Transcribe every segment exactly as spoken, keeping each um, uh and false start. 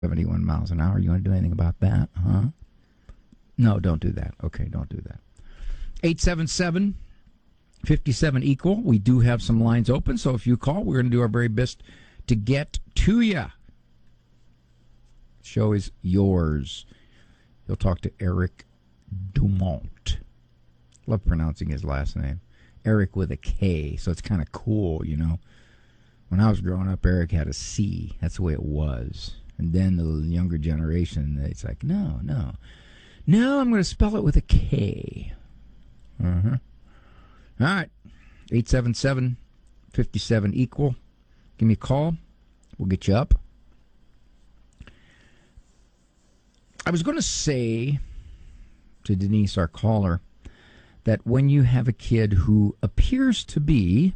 seventy-one miles an hour. You want to do anything about that, huh? No, don't do that. Okay, don't do that. eight seven seven, five seven, equal. We do have some lines open, so if you call, we're going to do our very best to get to you. Show is yours. You'll talk to Eric Dumont. Love pronouncing his last name. Eric with a K, so it's kind of cool, you know. When I was growing up, Eric had a C. That's the way it was. And then the younger generation, it's like, no, no. No, I'm going to spell it with a K. Uh-huh. All right. eight seven seven, five seven, equal. Give me a call. We'll get you up. I was going to say to Denise, our caller, that when you have a kid who appears to be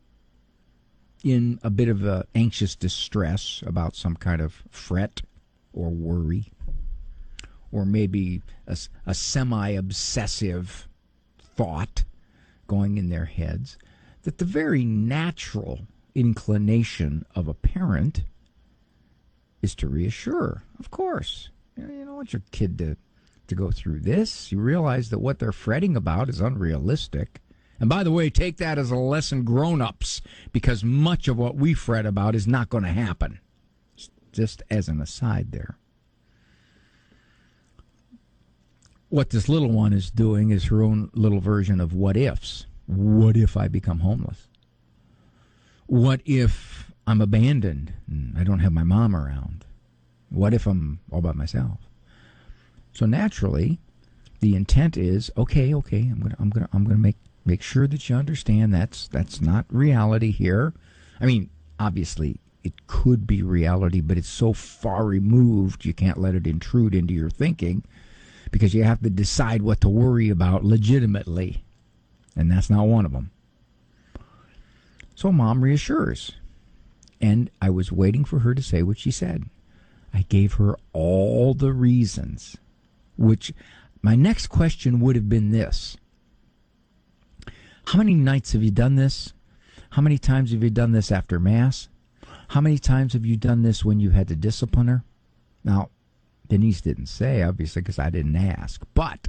in a bit of a anxious distress about some kind of fret or worry, or maybe a, a semi-obsessive thought going in their heads, that the very natural inclination of a parent is to reassure. Of course. You know, you don't want your kid to, to go through this. You realize that what they're fretting about is unrealistic. And by the way, take that as a lesson, grown-ups, because much of what we fret about is not going to happen. Just as an aside there. What this little one is doing is her own little version of what ifs. What if I become homeless? What if I'm abandoned and I don't have my mom around? What if I'm all by myself? So naturally, the intent is, okay, okay, I'm gonna, I'm gonna, I'm gonna make make sure that you understand that's that's not reality here. I mean, obviously, it could be reality, but it's so far removed, you can't let it intrude into your thinking, because you have to decide what to worry about legitimately, and that's not one of them. So Mom reassures, and I was waiting for her to say what she said. I gave her all the reasons, which my next question would have been this. How many nights have you done this? How many times have you done this after Mass? How many times have you done this when you had to discipline her? Now, Denise didn't say, obviously, because I didn't ask, but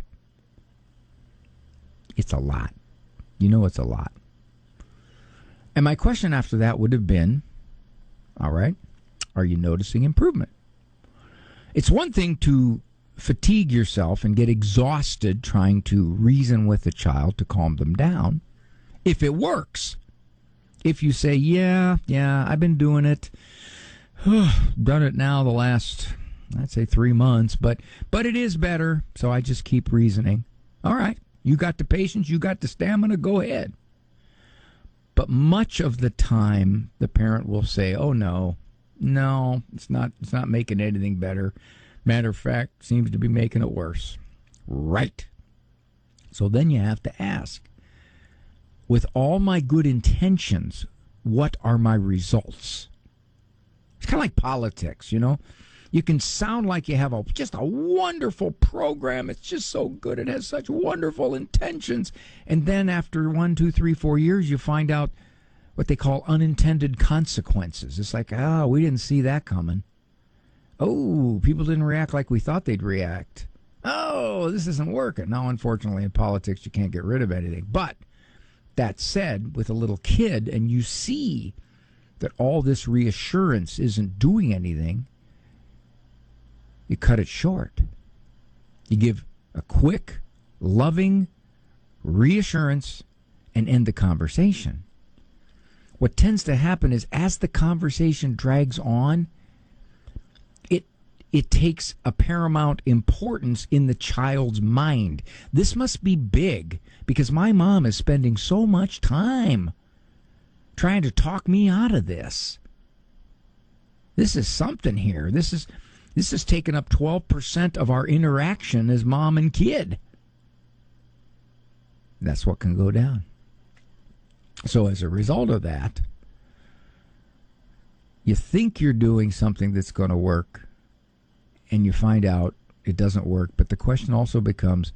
it's a lot. You know it's a lot. And my question after that would have been, all right, are you noticing improvement? It's one thing to fatigue yourself and get exhausted trying to reason with the child to calm them down. If it works, if you say, yeah, yeah, I've been doing it, done it now the last, I'd say three months, but but it is better, so I just keep reasoning. All right, you got the patience, you got the stamina, go ahead. But much of the time, the parent will say, oh, no, no, it's not, it's not making anything better. Matter of fact, seems to be making it worse. Right. So then you have to ask, with all my good intentions, what are my results? It's kind of like politics, you know. You can sound like you have a just a wonderful program. It's just so good. It has such wonderful intentions. And then after one, two, three, four years, you find out what they call unintended consequences. It's like, oh, we didn't see that coming. Oh, people didn't react like we thought they'd react. Oh, this isn't working. Now, unfortunately, in politics, you can't get rid of anything. But that said, with a little kid, and you see that all this reassurance isn't doing anything, you cut it short. You give a quick, loving reassurance and end the conversation. What tends to happen is as the conversation drags on, it it takes a paramount importance in the child's mind. This must be big because my mom is spending so much time trying to talk me out of this. This is something here. This is this has taken up twelve percent of our interaction as mom and kid. That's what can go down. So as a result of that, you think you're doing something that's going to work, and you find out it doesn't work. But the question also becomes,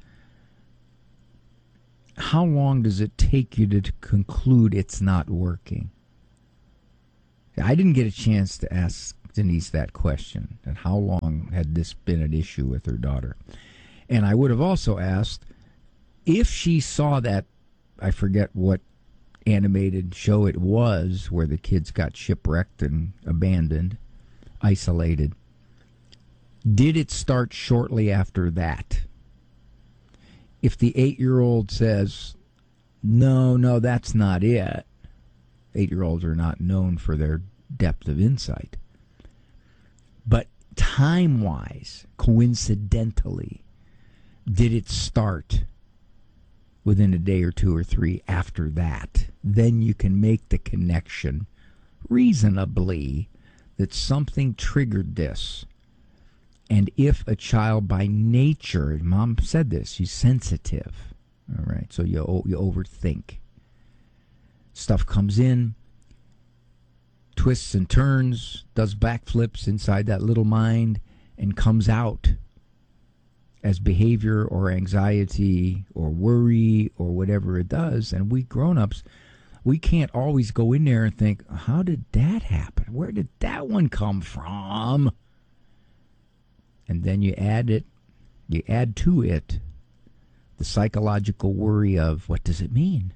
how long does it take you to conclude it's not working? I didn't get a chance to ask Denise that question, and how long had this been an issue with her daughter? And I would have also asked if she saw that, I forget what animated show it was, where the kids got shipwrecked and abandoned, isolated. Did it start shortly after that? If the eight-year-old says, no, no, that's not it. Eight-year-olds are not known for their depth of insight. But time-wise, coincidentally, did it start within a day or two or three after that? Then you can make the connection reasonably that something triggered this. And if a child by nature, Mom said this, she's sensitive, all right, so you you overthink. Stuff comes in, twists and turns, does backflips inside that little mind, and comes out as behavior or anxiety or worry or whatever it does. And we grown-ups, we can't always go in there and think, how did that happen? Where did that one come from? And then you add it, you add to it the psychological worry of, what does it mean?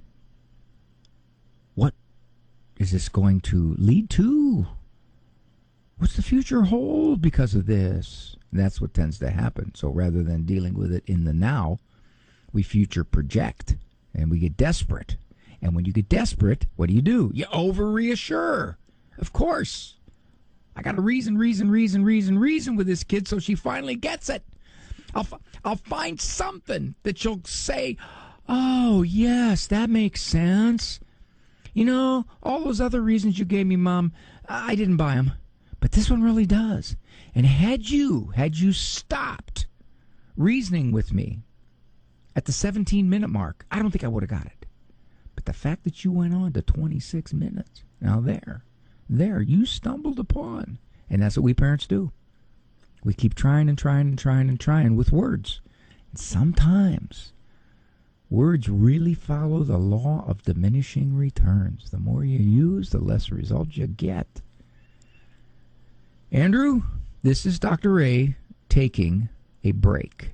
What is this going to lead to? What's the future hold because of this? And that's what tends to happen. So rather than dealing with it in the now, we future project and we get desperate. And when you get desperate, what do you do? You over-reassure. Of course. I got to reason, reason, reason, reason, reason with this kid so she finally gets it. I'll, I'll find something that she'll say, oh, yes, that makes sense. You know, all those other reasons you gave me, Mom, I didn't buy them. But this one really does. And had you, had you stopped reasoning with me at the seventeen-minute mark, I don't think I would have got it. But the fact that you went on to twenty-six minutes, now there, there, you stumbled upon. And that's what we parents do. We keep trying and trying and trying and trying with words. And sometimes words really follow the law of diminishing returns. The more you use, the less results you get. Andrew, this is Doctor Ray taking a break.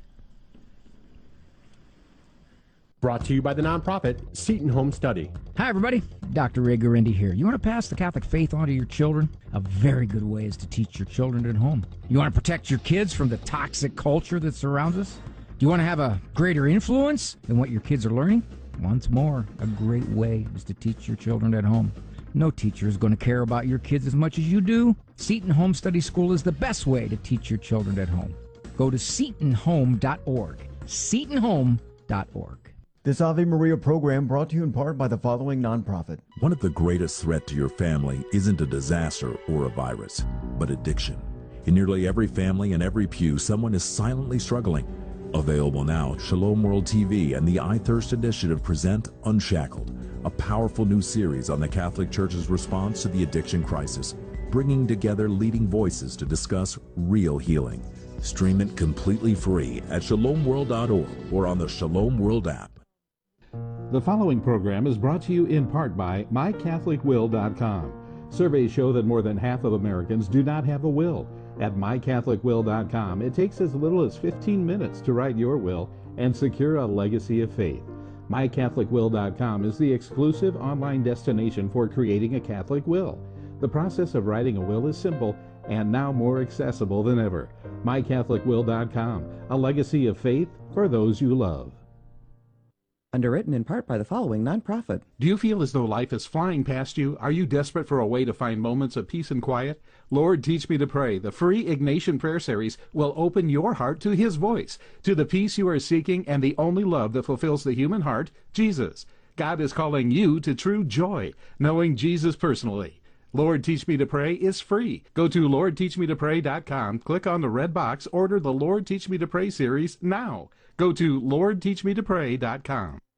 Brought to you by the nonprofit Seton Home Study. Hi, everybody. Doctor Ray Guarendi here. You want to pass the Catholic faith on to your children? A very good way is to teach your children at home. You want to protect your kids from the toxic culture that surrounds us? Do you want to have a greater influence in what your kids are learning? Once more, a great way is to teach your children at home. No teacher is going to care about your kids as much as you do. Seton Home Study School is the best way to teach your children at home. Go to seton home dot org. seton home dot org. This Ave Maria program brought to you in part by the following nonprofit. One of the greatest threats to your family isn't a disaster or a virus, but addiction. In nearly every family and every pew, someone is silently struggling. Available now, Shalom World T V and the I Thirst Initiative present Unshackled, a powerful new series on the Catholic Church's response to the addiction crisis, bringing together leading voices to discuss real healing. Stream it completely free at shalom world dot org or on the Shalom World app. The following program is brought to you in part by my catholic will dot com. Surveys show that more than half of Americans do not have a will. At my catholic will dot com, it takes as little as fifteen minutes to write your will and secure a legacy of faith. my catholic will dot com is the exclusive online destination for creating a Catholic will. The process of writing a will is simple and now more accessible than ever. my catholic will dot com, a legacy of faith for those you love. Underwritten in part by the following nonprofit. Do you feel as though life is flying past you? Are you desperate for a way to find moments of peace and quiet? Lord, Teach Me to Pray, the free Ignatian Prayer Series, will open your heart to His voice, to the peace you are seeking and the only love that fulfills the human heart, Jesus. God is calling you to true joy, knowing Jesus personally. Lord, Teach Me to Pray is free. Go to lord teach me to pray dot com, click on the red box, order the Lord Teach Me to Pray series now. Go to lord teach me to pray dot com.